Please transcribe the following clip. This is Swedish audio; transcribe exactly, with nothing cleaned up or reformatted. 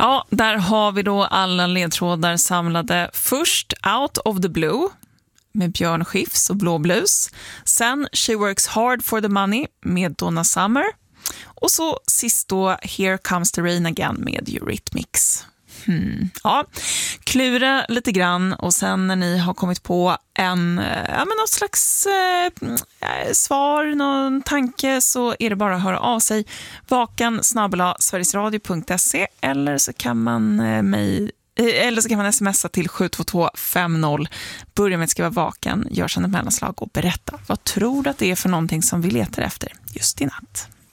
Ja, där har vi då alla ledtrådar samlade. Först Out of the Blue med Björn Skifs och Blå Blues. Sen She Works Hard for the Money med Donna Summer. Och så sist då Here Comes the Rain Again med Eurythmics. Hmm. Ja, klura lite grann och sen när ni har kommit på en, ja, men något slags eh, svar, någon tanke, så är det bara att höra av sig. Vakan snabel-a sverigesradio punkt se eller så kan man eh, mig eller så kan man smsa till sju två två fem noll. Börja med att skriva vakan, gör sedan ett mellanslag och berätta. Vad tror du att det är för någonting som vi letar efter just i natt?